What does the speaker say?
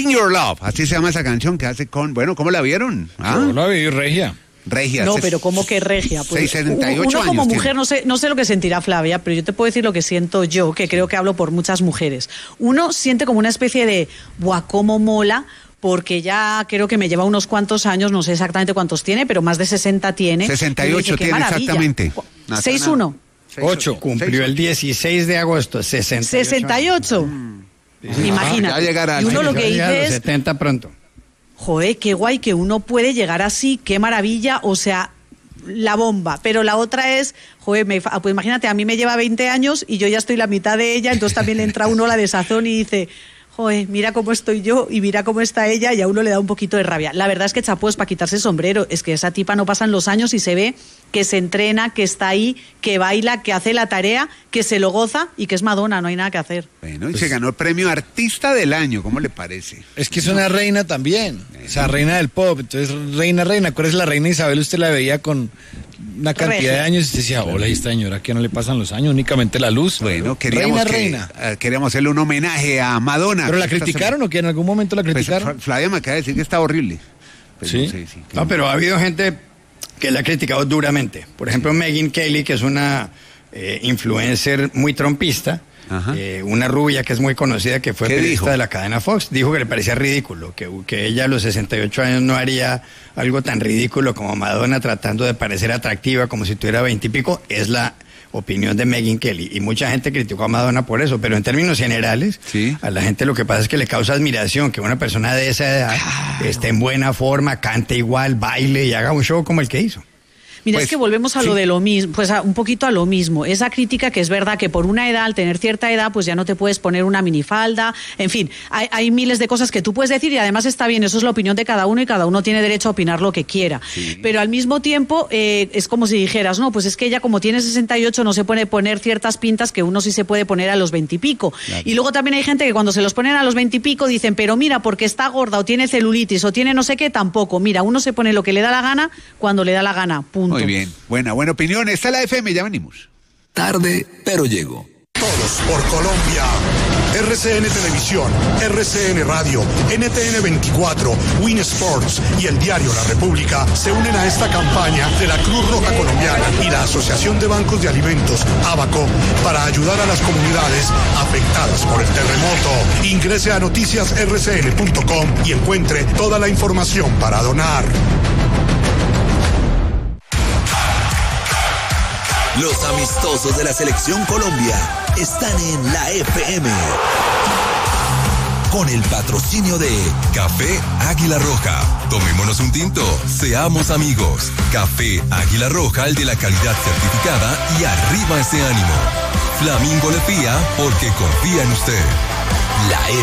In Your Love, así se llama esa canción que hace con, bueno, ¿cómo la vieron? Yo la vi regia. Regia. No, pero ¿cómo que regia? Pues 68 uno como años mujer, no sé lo que sentirá Flavia, pero yo te puedo decir lo que siento yo, que creo que hablo por muchas mujeres. Uno siente como una especie de, ¡buah, cómo mola! Porque ya creo que me lleva unos cuantos años, no sé exactamente cuántos tiene, pero más de 60 tiene. 68 tiene exactamente. 6'1". 8. Cumplió el 16 de agosto, 68. Imagínate. Ya llegará. Y uno lo que dice es, 70 pronto. joder, qué guay que uno puede llegar así, qué maravilla, o sea, la bomba. Pero la otra es, joder, pues imagínate, a mí me lleva 20 años y yo ya estoy la mitad de ella, entonces también le entra a uno la desazón y dice, joder, mira cómo estoy yo y mira cómo está ella, y a uno le da un poquito de rabia. La verdad es que chapó es para quitarse el sombrero, es que esa tipa no pasan los años y se ve que se entrena, que está ahí, que baila, que hace la tarea, que se lo goza y que es Madonna, no hay nada que hacer. Bueno, y se ganó el premio Artista del Año, ¿cómo le parece? Es que es una reina también, o sea, reina del pop, entonces reina, acuérdese, la reina Isabel usted la veía con una cantidad Regia. de años y usted decía, hola, esta señora que no le pasan los años, únicamente la luz. Bueno, queríamos hacerle un homenaje a Madonna. ¿Pero la criticaron o que en algún momento la Pues, criticaron? Flavia me acaba de decir que está horrible. Pues ¿Sí? No, sé, sí, No, pero ha habido gente que la ha criticado duramente. Por ejemplo, Megyn Kelly, que es una influencer muy trompista, una rubia que es muy conocida, que fue periodista de la cadena Fox, dijo que le parecía ridículo, que ella a los 68 años no haría algo tan ridículo como Madonna tratando de parecer atractiva como si tuviera 20 y pico. Es la opinión de Megyn Kelly, y mucha gente criticó a Madonna por eso, pero en términos generales, a la gente lo que pasa es que le causa admiración que una persona de esa edad esté en buena forma, cante igual, baile y haga un show como el que hizo. Mira, Pues, es que volvemos a lo de lo mismo, pues un poquito a lo mismo. Esa crítica que es verdad que por una edad, al tener cierta edad, pues ya no te puedes poner una minifalda. En fin, hay miles de cosas que tú puedes decir y además está bien, eso es la opinión de cada uno y cada uno tiene derecho a opinar lo que quiera. Sí. Pero al mismo tiempo es como si dijeras, no, pues es que ella como tiene 68 no se puede poner ciertas pintas que uno sí se puede poner a los 20 y pico. Claro. Y luego también hay gente que cuando se los ponen a los 20 y pico dicen, pero mira, porque está gorda o tiene celulitis o tiene no sé qué, tampoco. Mira, uno se pone lo que le da la gana cuando le da la gana, punto. Muy bien. Buena opinión. Está la FM, ya venimos. Tarde, pero llego. Todos por Colombia. RCN Televisión, RCN Radio, NTN 24, Win Sports y el diario La República se unen a esta campaña de la Cruz Roja Colombiana y la Asociación de Bancos de Alimentos, ABACO, para ayudar a las comunidades afectadas por el terremoto. Ingrese a noticiasrcn.com y encuentre toda la información para donar. Los amistosos de la Selección Colombia están en la FM. Con el patrocinio de Café Águila Roja. Tomémonos un tinto, seamos amigos. Café Águila Roja, el de la calidad certificada, y arriba ese ánimo. Flamingo le fía porque confía en usted. La